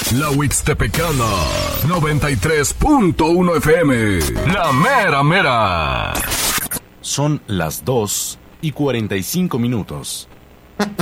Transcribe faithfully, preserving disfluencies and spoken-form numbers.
La Huixtepecana, noventa y tres punto uno F M. La mera mera. Son las dos y cuarenta y cinco minutos.